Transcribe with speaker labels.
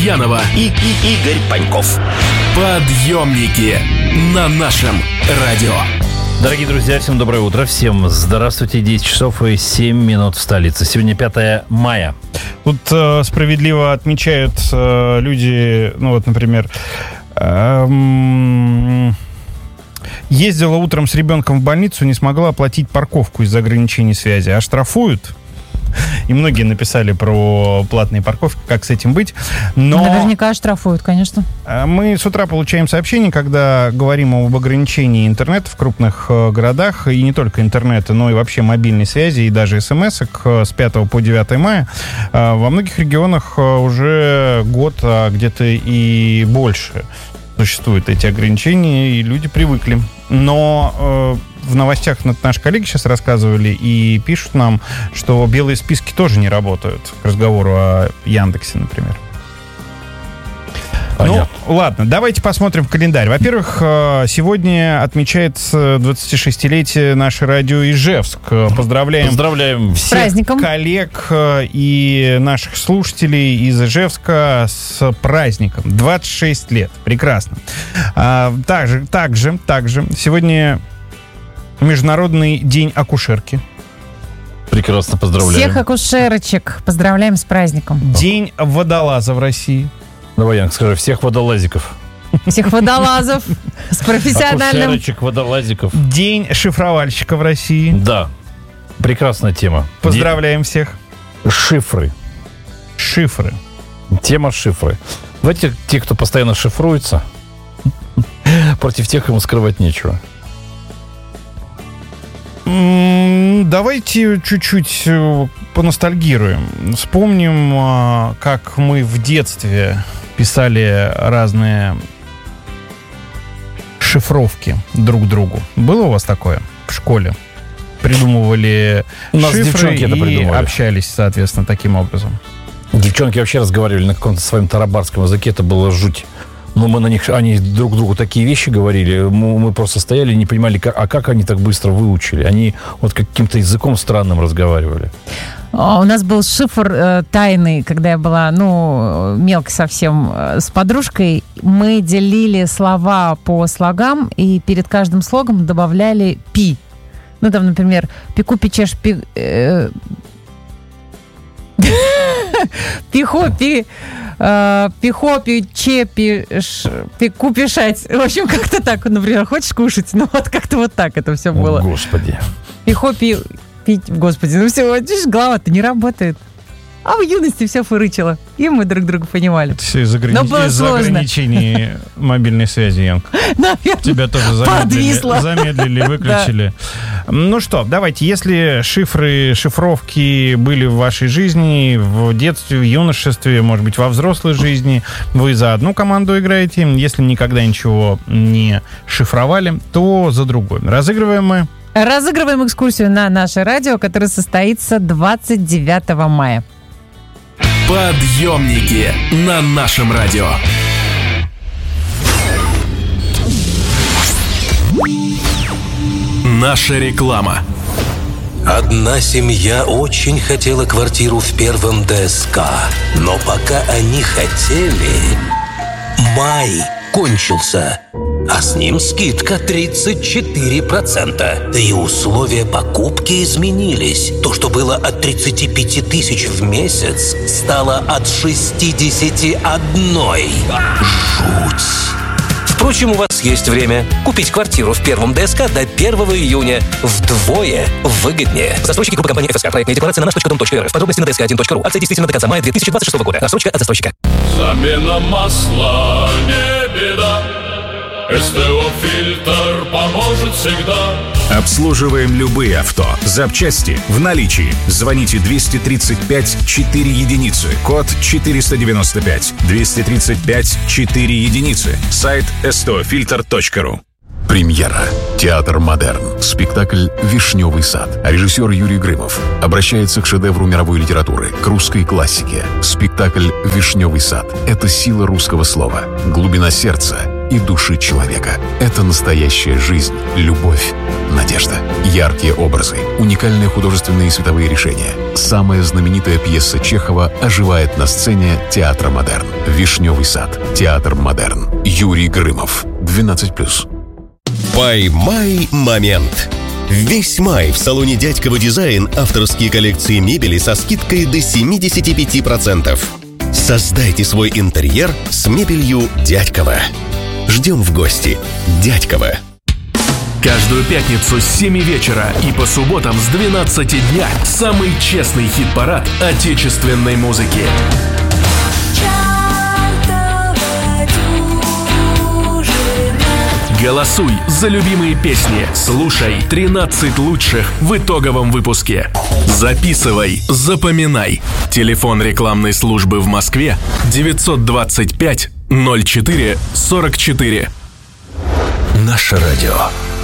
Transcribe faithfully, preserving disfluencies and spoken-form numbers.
Speaker 1: Гурьянова и, и Игорь Паньков. Подъемники на нашем радио.
Speaker 2: Дорогие друзья, всем доброе утро. Всем здравствуйте. десять часов и семь минут в столице. Сегодня пятое мая.
Speaker 3: Тут э, справедливо отмечают э, люди, ну вот, например, э, ездила утром с ребенком в больницу, не смогла оплатить парковку из-за ограничений связи. А штрафуют. И многие написали про платные парковки, как с этим быть. Но
Speaker 4: наверняка штрафуют, конечно.
Speaker 3: Мы с утра получаем сообщения, когда говорим об ограничении интернета в крупных городах, и не только интернета, но и вообще мобильной связи, и даже смс-ок с пятого по девятое мая. Во многих регионах уже год, а где-то и больше существуют эти ограничения, и люди привыкли. Но в новостях наши коллеги сейчас рассказывали и пишут нам, что белые списки тоже не работают, к разговору о Яндексе, например. Понятно. Ну, ладно, давайте посмотрим в календарь. Во-первых, сегодня отмечается двадцатишестилетие наше радио Ижевск. Поздравляем,
Speaker 2: Поздравляем
Speaker 3: всех
Speaker 4: праздником.
Speaker 3: Коллег и наших слушателей из Ижевска с праздником. двадцать шесть лет. Прекрасно. А, также, также, также сегодня Международный день акушерки.
Speaker 2: Прекрасно, поздравляем.
Speaker 4: Всех акушерочек поздравляем с праздником.
Speaker 3: День водолаза в России.
Speaker 2: Давай, Янка, скажи, всех водолазиков.
Speaker 4: Всех водолазов с профессиональным...
Speaker 2: Акушерочек, водолазиков.
Speaker 3: День шифровальщика в России.
Speaker 2: Да, прекрасная тема.
Speaker 3: Поздравляем День... всех.
Speaker 2: Шифры.
Speaker 3: Шифры. Тема шифры.
Speaker 2: Давайте те, кто постоянно шифруется, против тех ему скрывать нечего.
Speaker 3: Давайте чуть-чуть поностальгируем. Вспомним, как мы в детстве писали разные шифровки друг другу. Было у вас такое в школе? Придумывали шифры и общались, соответственно, таким образом.
Speaker 2: Девчонки вообще разговаривали на каком-то своем тарабарском языке. Это было жуть. Но мы на них, они друг другу такие вещи говорили, мы, мы просто стояли и не понимали, как, а как они так быстро выучили. Они вот каким-то языком странным разговаривали.
Speaker 4: У нас был шифр э, тайный, когда я была, ну, мелкой совсем, э, с подружкой. Мы делили слова по слогам и перед каждым слогом добавляли пи. Ну, там, например, пеку, печешь, пи... Э, пихо, пи... Пихо, пиче, пику, пишать. В общем, как-то так. Например, хочешь кушать? Ну, вот как-то вот так это все было.
Speaker 2: О, Господи.
Speaker 4: Пихо, пи... пить, Господи. Ну, все, видишь, голова-то не работает. А в юности все фырычило. И мы друг друга понимали.
Speaker 3: Это все из, ограни... из ограничений мобильной связи, Янка.
Speaker 4: Наверное,
Speaker 3: тебя тоже замедлили, замедлили, выключили. Да. Ну что, давайте, если шифры, шифровки были в вашей жизни, в детстве, в юношестве, может быть, во взрослой жизни, вы за одну команду играете. Если никогда ничего не шифровали, то за другой. Разыгрываем мы.
Speaker 4: Разыгрываем экскурсию на наше радио, которая состоится двадцать девятого мая.
Speaker 1: Подъемники на нашем радио. Наша реклама.
Speaker 5: Одна семья очень хотела квартиру в первом ДСК, но пока они хотели, май кончился, а с ним скидка тридцать четыре процента. Да и условия покупки изменились. То, что было от тридцати пяти тысяч в месяц, стало от шестидесяти одной. Жуть. Впрочем, у вас есть время купить квартиру в первом ДСК до первого июня вдвое выгоднее. Застройщики группы компании эф эс ка. Проектная декларация на наш точка дом точка эр эф. Подробности на дэ эс ка один точка ру. Акция действительно до конца мая две тысячи двадцать шестого года. Рассрочка от застройщика.
Speaker 6: Замена масла не беда. эс тэ о «Фильтр» поможет всегда.
Speaker 7: Обслуживаем любые авто. Запчасти в наличии. Звоните двести тридцать пять четыре единицы. Код четыреста девяносто пять. двести тридцать пять четыре единицы. Сайт эс тэ о фильтр точка ру.
Speaker 8: Премьера. Театр «Модерн». Спектакль «Вишневый сад». Режиссер Юрий Грымов обращается к шедевру мировой литературы, к русской классике. Спектакль «Вишневый сад» — это сила русского слова, глубина сердца и души человека. Это настоящая жизнь, любовь, надежда. Яркие образы, уникальные художественные и световые решения, Самая знаменитая пьеса Чехова оживает на сцене Театра Модерн. «Вишневый сад». Театр Модерн. Юрий Грымов. двенадцать плюс.
Speaker 9: Поймай момент. Весь май в салоне «Дядькова Дизайн» авторские коллекции мебели со скидкой до семьдесят пять процентов. Создайте свой интерьер с мебелью «Дядькова». Ждем в гости. «Дядькова».
Speaker 1: Каждую пятницу с семи вечера и по субботам с двенадцати дня самый честный хит-парад отечественной музыки. Голосуй за любимые песни. Слушай тринадцать лучших в итоговом выпуске. Записывай, запоминай. Телефон рекламной службы в Москве девятьсот двадцать пять ноль четыре сорок четыре.
Speaker 5: Наше радио.